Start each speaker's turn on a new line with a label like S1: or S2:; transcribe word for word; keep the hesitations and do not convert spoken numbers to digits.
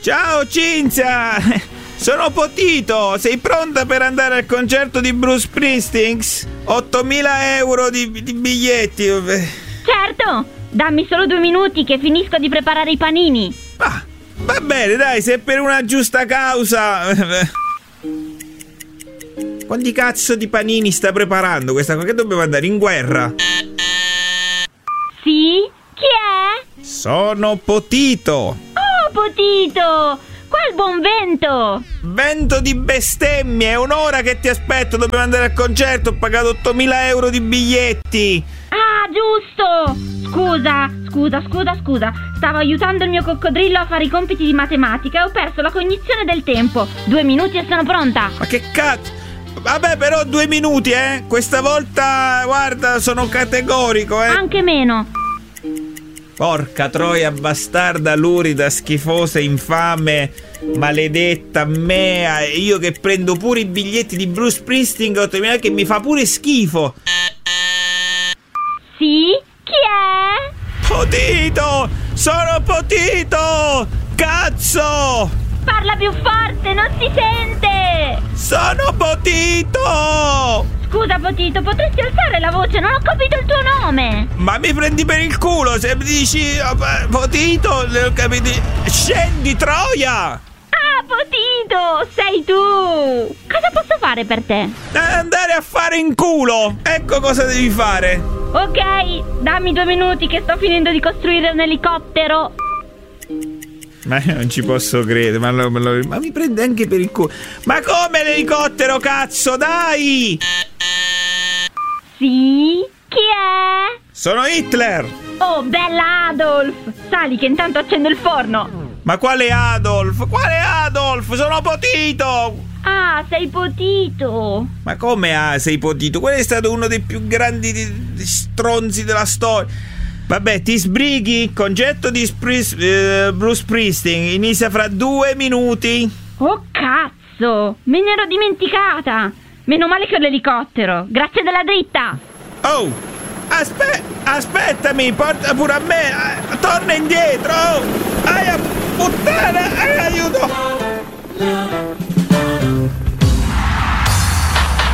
S1: Ciao Cinzia, sono Potito, sei pronta per andare al concerto di Bruce Springsteen? ottomila euro di, di biglietti.
S2: Certo, dammi solo due minuti che finisco di preparare i panini.
S1: Ah, va bene, dai, se è per una giusta causa. Quanti cazzo di panini sta preparando questa qua? Che dobbiamo andare in guerra?
S2: Sì? Chi è?
S1: Sono Potito.
S2: Oh, Potito! Qua è il buon vento!
S1: Vento di bestemmie, è un'ora che ti aspetto, dobbiamo andare al concerto, ho pagato ottomila euro di biglietti.
S2: Ah, giusto! Scusa, scusa, scusa, scusa. Stavo aiutando il mio coccodrillo a fare i compiti di matematica e ho perso la cognizione del tempo. Due minuti e sono pronta.
S1: Ma che cazzo? Vabbè, però due minuti, eh? Questa volta, guarda, sono categorico, eh?
S2: Anche meno.
S1: Porca troia, bastarda, lurida, schifosa, infame, maledetta, mea. Io che prendo pure i biglietti di Bruce Springsteen, ottomila, che mi fa pure schifo.
S2: Sì? Chi è?
S1: Potito! Sono Potito! Cazzo!
S2: Parla più forte, non si sente!
S1: Sono Potito!
S2: Scusa, Potito, potresti alzare la voce? Non ho capito il tuo nome!
S1: Ma mi prendi per il culo se mi dici Potito, non ho capito. Scendi, troia!
S2: Ah, Potito, sei tu! Cosa posso fare per te?
S1: Andare a fare in culo! Ecco cosa devi fare!
S2: Ok, dammi due minuti che sto finendo di costruire un elicottero.
S1: Ma io non ci posso credere, ma, lo, ma, lo, ma mi prende anche per il culo. Ma come l'elicottero, cazzo, dai!
S2: Sì? Chi è?
S1: Sono Hitler!
S2: Oh, bella Adolf! Sali che intanto accendo il forno.
S1: Ma quale Adolf? Quale Adolf? Sono Potito!
S2: Ah, sei Potito!
S1: Ma come ah, sei Potito? Quello è stato uno dei più grandi di, di stronzi della storia. Vabbè, ti sbrighi, concerto di Spris, eh, Bruce Springsteen inizia fra due minuti.
S2: Oh cazzo, me ne ero dimenticata. Meno male che ho l'elicottero, grazie della dritta.
S1: Oh, aspe- aspettami, porta pure a me, eh, torna indietro. Aia, puttana, eh, aiuto.